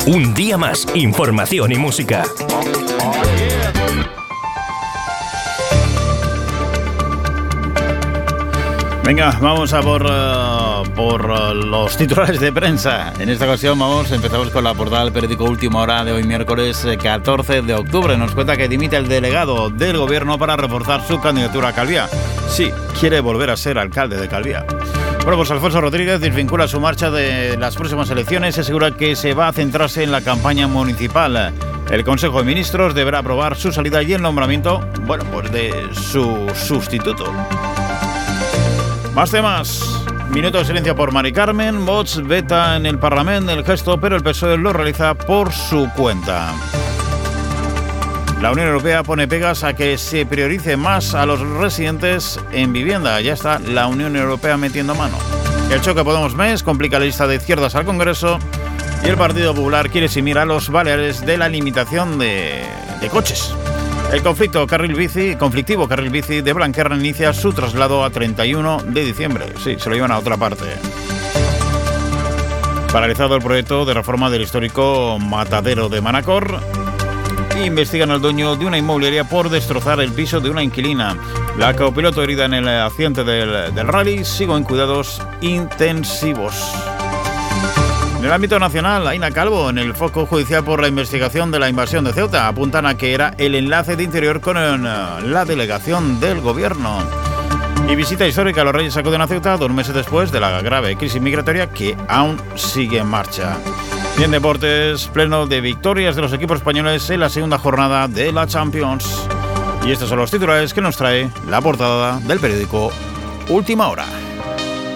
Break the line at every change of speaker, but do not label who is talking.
Un día más, información y música.
Venga, vamos a por los titulares de prensa. En esta ocasión empezamos con la portada del periódico Última Hora de hoy, miércoles 14 de octubre. Nos cuenta que dimite el delegado del gobierno para reforzar su candidatura a Calviá. Sí, quiere volver a ser alcalde de Calviá. Bueno, pues Alfonso Rodríguez desvincula su marcha de las próximas elecciones y asegura que se va a centrarse en la campaña municipal. El Consejo de Ministros deberá aprobar su salida y el nombramiento, de su sustituto. Más temas. Minuto de silencio por Mari Carmen. Vox veta en el Parlamento el gesto, pero el PSOE lo realiza por su cuenta. La Unión Europea pone pegas a que se priorice más a los residentes en vivienda. Ya está la Unión Europea metiendo mano. El choque Podemos-Més complica la lista de izquierdas al Congreso y el Partido Popular quiere eximir a los Baleares de la limitación de coches. El conflictivo carril bici de Blanquerna inicia su traslado a 31 de diciembre. Sí, se lo llevan a otra parte. Paralizado el proyecto de reforma del histórico Matadero de Manacor. Investigan al dueño de una inmobiliaria por destrozar el piso de una inquilina. La copiloto herida en el accidente del rally sigue en cuidados intensivos. En el ámbito nacional, Aina Calvo, en el foco judicial por la investigación de la invasión de Ceuta, apuntan a que era el enlace de Interior con la delegación del gobierno. Y visita histórica, los Reyes acuden a Ceuta 2 meses después de la grave crisis migratoria que aún sigue en marcha. Y en deportes, pleno de victorias de los equipos españoles en la segunda jornada de la Champions. Y estos son los titulares que nos trae la portada del periódico Última Hora.